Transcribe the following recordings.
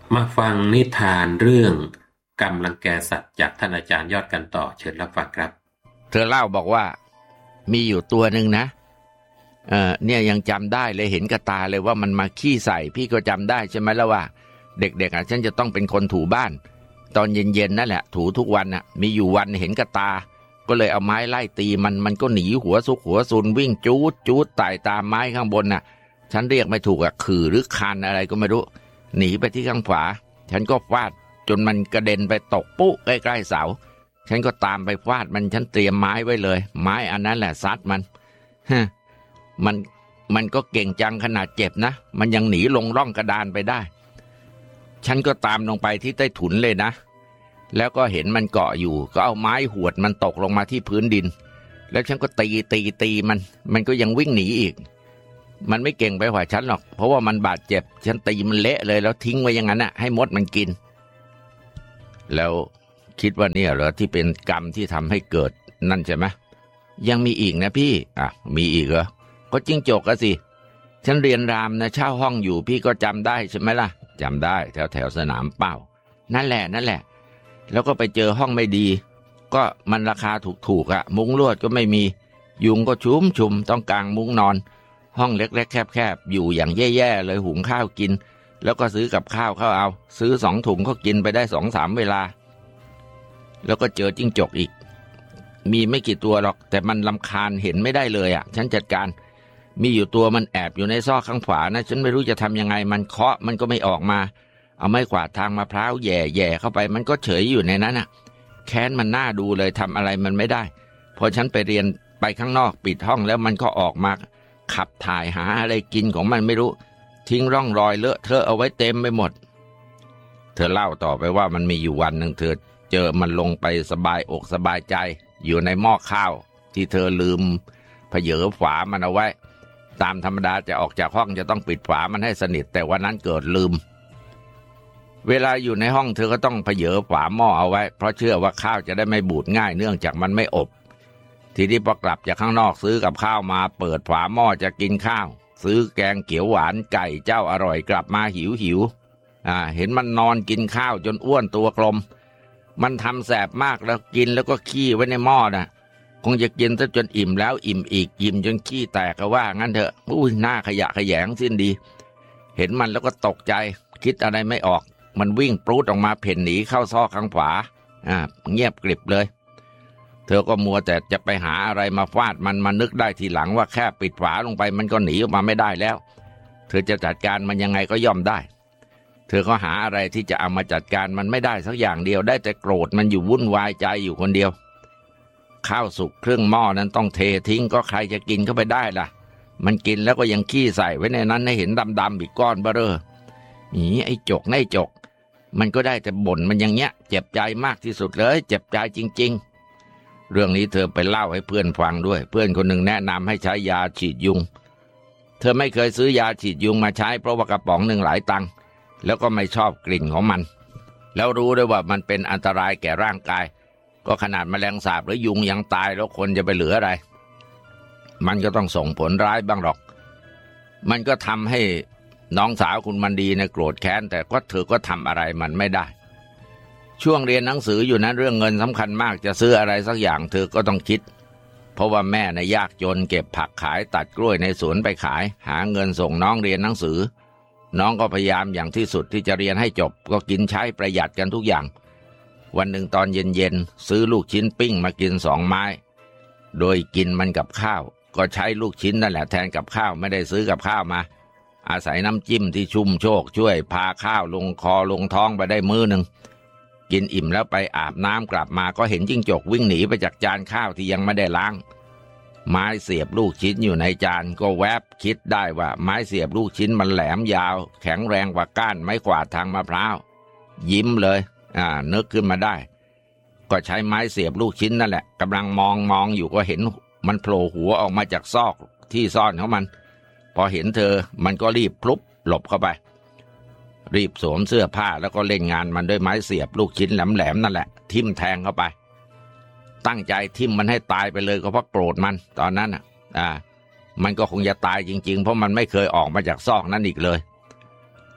มาฟังนิทานเรื่องกรรมรังแกสัตว์จากท่านอาจารย์ยอดกันต่อเชิญรับฟังครับเธอเล่าบอกว่ามีอยู่ตัวหนึ่งนะเนี่ยยังจำได้เลยเห็นกับตาเลยว่ามันมาขี้ใส่พี่ก็จำได้ใช่ไหมแล้วว่าเด็กๆฉันจะต้องเป็นคนถูบ้านตอนเย็นๆนั่นแหละถูทุกวันมีอยู่วันเห็นกับตาก็เลยเอาไม้ไล่ตีมันก็หนีหัวซุกหัวซุนวิ่งจูดจูดไต่ตามไม้ข้างบนฉันเรียกไม่ถูกขื่อหรือคันอะไรก็ไม่รู้หนีไปที่ข้างขวาฉันก็ฟาดจนมันกระเด็นไปตกปุ๊ใกล้ๆเสาฉันก็ตามไปฟาดมันฉันเตรียมไม้ไว้เลยไม้อันนั้นแหละซัดมันฮะมันก็เก่งจังขนาดเจ็บนะมันยังหนีลงร่องกระดานไปได้ฉันก็ตามลงไปที่ใต้ถุนเลยนะแล้วก็เห็นมันเกาะอยู่ก็เอาไม้หวดมันตกลงมาที่พื้นดินแล้วฉันก็ตีมันก็ยังวิ่งหนีอีกมันไม่เก่งไปกว่าฉันหรอกเพราะว่ามันบาดเจ็บฉันตีมันเละเลยแล้วทิ้งไว้อย่างนั้นให้มดมันกินแล้วคิดว่าเนี่ยเหรอที่เป็นกรรมที่ทำให้เกิดนั่นใช่ไหมยังมีอีกนะพี่มีอีกเหรอก็จิ้งจกสิฉันเรียนรามนะเช่าห้องอยู่พี่ก็จำได้ใช่ไหมล่ะจำได้แถวสนามเป้านั่นแหละแล้วก็ไปเจอห้องไม่ดีก็มันราคาถูกมุ้งลวดก็ไม่มียุงก็ชุมต้องกางมุ้งนอนห้องเล็กๆแคบๆอยู่อย่างแย่ๆเลยหุงข้าวกินแล้วก็ซื้อกับข้าวเข้าเอาซื้อ2 ถุงก็กินไปได้2-3 เวลาแล้วก็เจอจิ้งจกอีกมีไม่กี่ตัวหรอกแต่มันรำคาญเห็นไม่ได้เลยฉันจัดการมีอยู่ตัวมันแอบอยู่ในซอกข้างขวานะฉันไม่รู้จะทำยังไงมันเคาะมันก็ไม่ออกมาเอาไม้กวาดทางมะพร้าวแย่เข้าไปมันก็เฉยอยู่ในนั้นแค้นมันน่าดูเลยทำอะไรมันไม่ได้พอฉันไปเรียนไปข้างนอกปิดห้องแล้วมันก็ออกมาขับถ่ายหาอะไรกินของมันไม่รู้ทิ้งร่องรอยเลอะเทอะเอาไว้เต็มไปหมดเธอเล่าต่อไปว่ามันมีอยู่วันหนึ่งเธอเจอมันลงไปสบายอกสบายใจอยู่ในหม้อข้าวที่เธอลืมเผยฝามันเอาไว้ตามธรรมดาจะออกจากห้องจะต้องปิดฝามันให้สนิทแต่วันนั้นเกิดลืมเวลาอยู่ในห้องเธอก็ต้องเผยฝาหม้อเอาไว้เพราะเชื่อว่าข้าวจะได้ไม่บูดง่ายเนื่องจากมันไม่อบทีนี้พอกลับจากข้างนอกซื้อกับข้าวมาเปิดฝาหม้อจะกินข้าวซื้อแกงเขียวหวานไก่เจ้าอร่อยกลับมาหิวเห็นมันนอนกินข้าวจนอ้วนตัวกลมมันทำแสบมากแล้วกินแล้วก็ขี้ไว้ในหม้อคงจะกินซะจนอิ่มแล้วอิ่มอีกอิ่มจนขี้แตกก็ว่างั้นเถอะหน้าขยะแขยงสิ้นดีเห็นมันแล้วก็ตกใจคิดอะไรไม่ออกมันวิ่งปรูดออกมาเพ่นหนีเข้าซอกข้างขวาเงียบกริบเลยเธอก็มัวแต่จะไปหาอะไรมาฟาดมันนึกได้ทีหลังว่าแค่ปิดฝาลงไปมันก็หนีออกมาไม่ได้แล้วเธอจะจัดการมันยังไงก็ย่อมได้เธอก็หาอะไรที่จะเอามาจัดการมันไม่ได้สักอย่างเดียวได้แต่โกรธมันอยู่วุ่นวายใจอยู่คนเดียวข้าวสุกครึ่งหม้อนั้นต้องเททิ้งก็ใครจะกินเข้าไปได้ล่ะมันกินแล้วก็ยังขี้ใส่ไว้ในนั้นให้เห็นดำๆอีกก้อนเบ้อเร่อไอ้จกมันก็ได้แต่บ่นมันอย่างเงี้ยเจ็บใจมากที่สุดเลยเจ็บใจจริงๆเรื่องนี้เธอไปเล่าให้เพื่อนฟังด้วยเพื่อนคนหนึ่งแนะนำให้ใช้ยาฉีดยุงเธอไม่เคยซื้อยาฉีดยุงมาใช้เพราะว่ากระป๋องหนึ่งหลายตังค์แล้วก็ไม่ชอบกลิ่นของมันแล้วรู้ด้วยว่ามันเป็นอันตรายแก่ร่างกายก็ขนาดแมลงสาบหรือยุงยังตายแล้วคนจะไปเหลืออะไรมันก็ต้องส่งผลร้ายบ้างหรอกมันก็ทำให้น้องสาวคุณมันดีโกรธแค้นแต่ก็เธอก็ทำอะไรมันไม่ได้ช่วงเรียนหนังสืออยู่นั้นเรื่องเงินสำคัญมากจะซื้ออะไรสักอย่างเธอก็ต้องคิดเพราะว่าแม่ยากจนเก็บผักขายตัดกล้วยในสวนไปขายหาเงินส่งน้องเรียนหนังสือน้องก็พยายามอย่างที่สุดที่จะเรียนให้จบก็กินใช้ประหยัดกันทุกอย่างวันหนึ่งตอนเย็นๆซื้อลูกชิ้นปิ้งมากิน2 ไม้โดยกินมันกับข้าวก็ใช้ลูกชิ้นนั่นแหละแทนกับข้าวไม่ได้ซื้อกับข้าวมาอาศัยน้ำจิ้มที่ชุ่มโชคช่วยพาข้าวลงคอลงท้องไปได้มื้อหนึ่งกินอิ่มแล้วไปอาบน้ำกลับมาก็เห็นจิ้งจกวิ่งหนีไปจากจานข้าวที่ยังไม่ได้ล้างไม้เสียบลูกชิ้นอยู่ในจานก็แวบคิดได้ว่าไม้เสียบลูกชิ้นมันแหลมยาวแข็งแรงกว่าก้านไม้กวาดทางมะพร้าวยิ้มเลยนึกขึ้นมาได้ก็ใช้ไม้เสียบลูกชิ้นนั่นแหละกำลังมองอยู่ก็เห็นมันโผล่หัวออกมาจากซอกที่ซ่อนของมันพอเห็นเธอมันก็รีบพลุบหลบเข้าไปรีบสวมเสื้อผ้าแล้วก็เล่นงานมันด้วยไม้เสียบลูกชิ้นแหลมๆนั่นแหละทิ่มแทงเข้าไปตั้งใจทิ่มมันให้ตายไปเลยก็เพราะโกรธมันตอนนั้นมันก็คงจะตายจริงๆเพราะมันไม่เคยออกมาจากซอกนั้นอีกเลย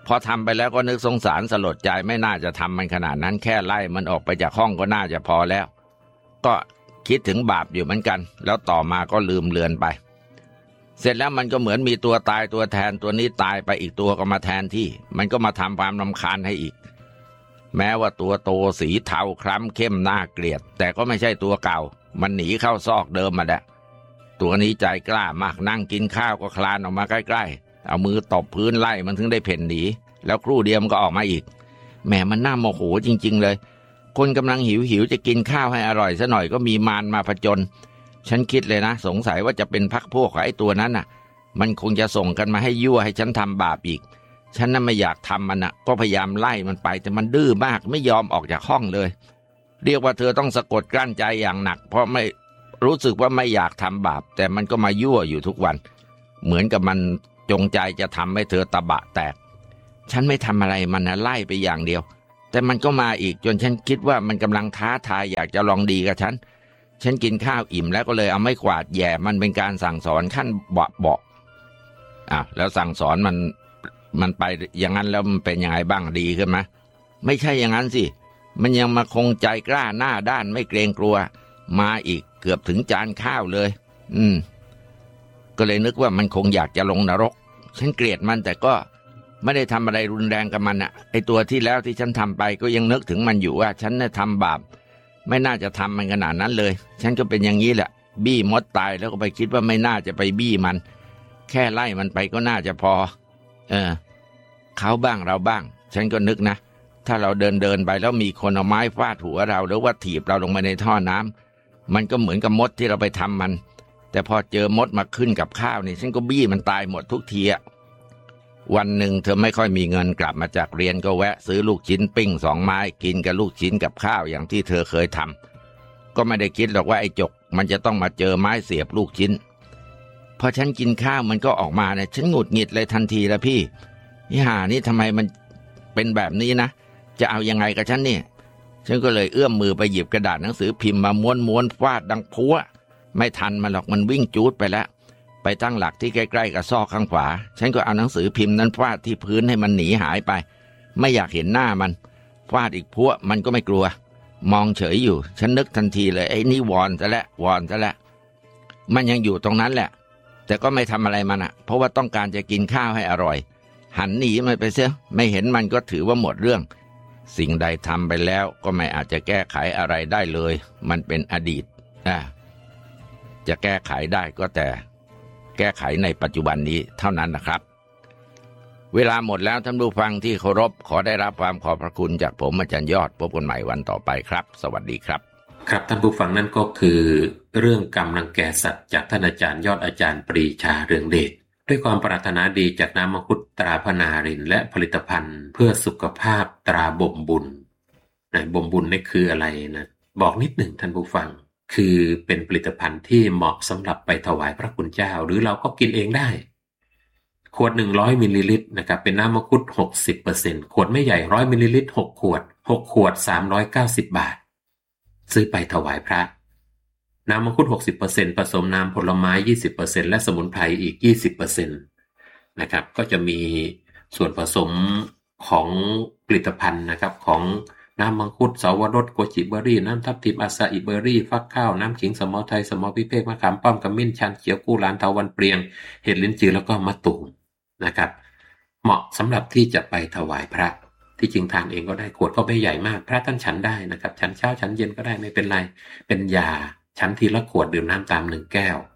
พอทำไปแล้วก็นึกสงสารสลดใจไม่น่าจะทำมันขนาดนั้นแค่ไล่มันออกไปจากห้องก็น่าจะพอแล้วก็คิดถึงบาปอยู่เหมือนกันแล้วต่อมาก็ลืมเลือนไปเสร็จแล้วมันก็เหมือนมีตัวตายตัวแทนตัวนี้ตายไปอีกตัวก็มาแทนที่มันก็มาทำความรำคาญให้อีกแม้ว่าตัวโตสีเทาคล้ำเข้มน่าเกลียดแต่ก็ไม่ใช่ตัวเก่ามันหนีเข้าซอกเดิมมาแล้วตัวนี้ใจกล้ามากนั่งกินข้าวก็คลานออกมาใกล้ๆเอามือตบพื้นไล่มันถึงได้เพ่นหนีแล้วครู่เดียวมันก็ออกมาอีกแหมมันน่าโมโหจริงๆเลยคนกำลังหิวจะกินข้าวให้อร่อยซะหน่อยก็มีมารมาผจญฉันคิดเลยนะสงสัยว่าจะเป็นพรรคพวกของไอ้ตัวนั้นน่ะมันคงจะส่งกันมาให้ยั่วให้ฉันทำบาปอีกฉันน่ะไม่อยากทำมันน่ะก็พยายามไล่มันไปแต่มันดื้อมากไม่ยอมออกจากห้องเลยเรียกว่าเธอต้องสะกดกลั้นใจอย่างหนักเพราะไม่รู้สึกว่าไม่อยากทำบาปแต่มันก็มายั่วอยู่ทุกวันเหมือนกับมันจงใจจะทำให้เธอตะบะแตกฉันไม่ทำอะไรมันนะไล่ไปอย่างเดียวแต่มันก็มาอีกจนฉันคิดว่ามันกำลังท้าทายอยากจะลองดีกับฉันกินข้าวอิ่มแล้วก็เลยเอาไม้กวาดแย่มันเป็นการสั่งสอนขั้นเบาแล้วสั่งสอนมันไปอย่างนั้นแล้วมันเป็นยังไงบ้างดีขึ้นไหมไม่ใช่อย่างนั้นสิมันยังมาคงใจกล้าหน้าด้านไม่เกรงกลัวมาอีกเกือบถึงจานข้าวเลยก็เลยนึกว่ามันคงอยากจะลงนรกฉันเกลียดมันแต่ก็ไม่ได้ทำอะไรรุนแรงกับมันไอตัวที่แล้วที่ฉันทำไปก็ยังนึกถึงมันอยู่ว่าฉันน่ะทำบาปไม่น่าจะทำมันขนาดนั้นเลยฉันก็เป็นอย่างนี้แหละบี้มดตายแล้วก็ไปคิดว่าไม่น่าจะไปบี้มันแค่ไล่มันไปก็น่าจะพอเขาบ้างเราบ้างฉันก็นึกนะถ้าเราเดินไปแล้วมีคนเอาไม้ฟาดหัวเราหรือว่าถีบเราลงไปในท่อน้ำมันก็เหมือนกับมดที่เราไปทำมันแต่พอเจอมดมาขึ้นกับข้าวนี่ฉันก็บี้มันตายหมดทุกทีวันหนึ่งเธอไม่ค่อยมีเงินกลับมาจากเรียนก็แวะซื้อลูกชิ้นปิ้ง2 ไม้กินกับลูกชิ้นกับข้าวอย่างที่เธอเคยทำก็ไม่ได้คิดหรอกว่าไอ้จกมันจะต้องมาเจอไม้เสียบลูกชิ้นพอฉันกินข้าวมันก็ออกมาเนี่ยฉันหงุดหงิดเลยทันทีละพี่ห่านี่ทำไมมันเป็นแบบนี้นะจะเอายังไงกับฉันเนี่ยฉันก็เลยเอื้อมมือไปหยิบกระดาษหนังสือพิมพ์มาม้วนฟาดดังพัวไม่ทันมันหรอกมันวิ่งจูดไปแล้วไปตั้งหลักที่ใกล้ๆกับซอกข้างขวาฉันก็เอาหนังสือพิมพ์นั้นฟาดที่พื้นให้มันหนีหายไปไม่อยากเห็นหน้ามันฟาดอีกพัวมันก็ไม่กลัวมองเฉยอยู่ฉันนึกทันทีเลยไอ้นี่วอนซะแล้วมันยังอยู่ตรงนั้นแหละแต่ก็ไม่ทำอะไรมันเพราะว่าต้องการจะกินข้าวให้อร่อยหันหนีมันไปเสียไม่เห็นมันก็ถือว่าหมดเรื่องสิ่งใดทำไปแล้วก็ไม่อาจจะแก้ไขอะไรได้เลยมันเป็นอดีตจะแก้ไขได้ก็แต่แก้ไขในปัจจุบันนี้เท่านั้นนะครับเวลาหมดแล้วท่านผู้ฟังที่เคารพขอได้รับความขอบพระคุณจากผมอาจารย์ยอดพบกันใหม่วันต่อไปครับสวัสดีครับครับท่านผู้ฟังนั่นก็คือเรื่องกรรมรังแกสัตว์จากท่านอาจารย์ยอดอาจารย์ปรีชาเรืองเดชด้วยความปรารถนาดีจากน้ำมังคุดตราพนารินและผลิตภัณฑ์เพื่อสุขภาพตราบ่มบุญบ่มบุญนี่คืออะไรนะบอกนิดหนึ่งท่านผู้ฟังคือเป็นผลิตภัณฑ์ที่เหมาะสำหรับไปถวายพระคุณเจ้าหรือเราก็กินเองได้ขวด100มิลลิลิตรนะครับเป็นน้ำมังคุด 60% ขวดไม่ใหญ่100มิลลิลิตร6 ขวด390 บาทซื้อไปถวายพระน้ำมังคุด 60% ผสมน้ำผลไม้ 20% และสมุนไพรอีก 20% นะครับก็จะมีส่วนผสมของผลิตภัณฑ์นะครับของน้ำมังคุดสาวรสโกจิเบอร์รี่น้ำทับทิมอาซาอิเบอร์รี่ฟักข้าวน้ำขิงสมอไทยสมอพิเภกมะขามป้อมขมิ้นชันเขียวกู้หลานเทาวันเปรียงเห็ดลิ้นจือแล้วก็มะตูมนะครับเหมาะสำหรับที่จะไปถวายพระที่จริงทานเองก็ได้ขวดก็ไม่ใหญ่มากพระท่านฉันได้นะครับฉันเช้าฉันเย็นก็ได้ไม่เป็นไรเป็นยาฉันทีละขวดดื่มน้ำตาม1 แก้ว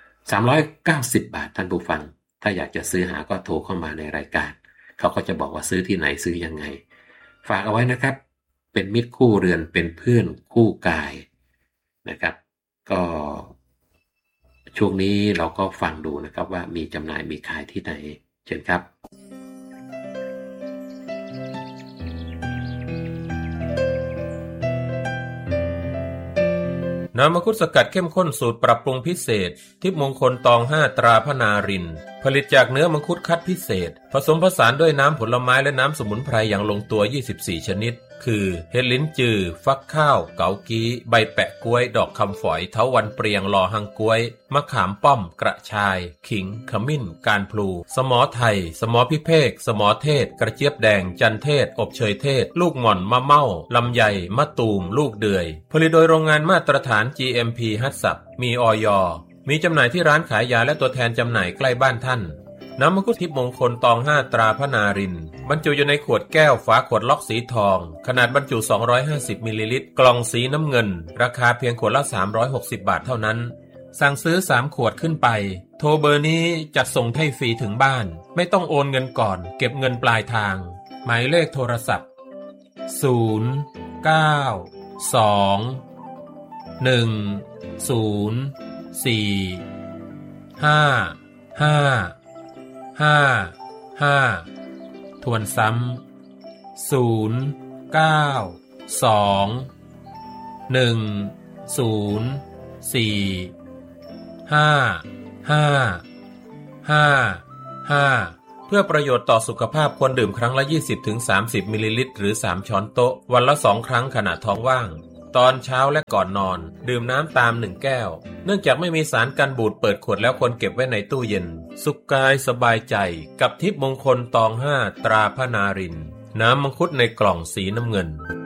390 บาทท่านผู้ฟังถ้าอยากจะซื้อหาก็โทรเข้ามาในรายการเขาก็จะบอกว่าซื้อที่ไหนซื้อยังไงฝากเอาไว้นะครับเป็นมิตรคู่เรือนเป็นเพื่อนคู่กายนะครับก็ช่วงนี้เราก็ฟังดูนะครับว่ามีจำหน่ายมีขายที่ไหนเชิญครับน้ำมังคุดสกัดเข้มข้นสูตรปรับปรุงพิเศษทิพย์มงคลตอง5ตราพนารินผลิตจากเนื้อมังคุดคัดพิเศษผสมผสานด้วยน้ำผลไม้และน้ำสมุนไพรอย่างลงตัว24 ชนิดคือเห็ดลิ้นจือฟักข้าวเกากี้ใบแปะกล้วยดอกคำฝอยเถาวัลย์เปรียงลอหังกล้วยมะขามป้อมกระชายขิงขมิ้นการพลูสมอไทยสมอพิเภกสมอเทศกระเจี๊ยบแดงจันเทศอบเชยเทศลูกหม่อนมะเม่าลำไยมะตูมลูกเดือยผลิตโดยโรงงานมาตรฐาน GMP ฮัตสับมีอย.มีจำหน่ายที่ร้านขายยาและตัวแทนจำหน่ายใกล้บ้านท่านน้ำมังคุดทิพย์มงคลตอง5ตราพระนารินทร์บรรจุอยู่ในขวดแก้วฝาขวดล็อกสีทองขนาดบรรจุ250มิลลิลิตรกล่องสีน้ำเงินราคาเพียงขวดละ360บาทเท่านั้นสั่งซื้อ3ขวดขึ้นไปโทรเบอร์นี้จัดส่งให้ฟรีถึงบ้านไม่ต้องโอนเงินก่อนเก็บเงินปลายทางหมายเลขโทรศัพท์0 9 2 1 0 4 5 5 5 ทวนซ้ำ0 9 2 1 0 4 5 5 5 เพื่อประโยชน์ต่อสุขภาพควรดื่มครั้งละ 20-30 มิลลิลิตรหรือ3ช้อนโต๊ะวันละ2ครั้งขณะท้องว่างตอนเช้าและก่อนนอนดื่มน้ำตาม1แก้วเนื่องจากไม่มีสารกันบูดเปิดขวดแล้วควรเก็บไว้ในตู้เย็นสุขกายสบายใจกับทิพย์มงคลตอง5ตราพระนารินทร์น้ำมังคุดในกล่องสีน้ำเงิน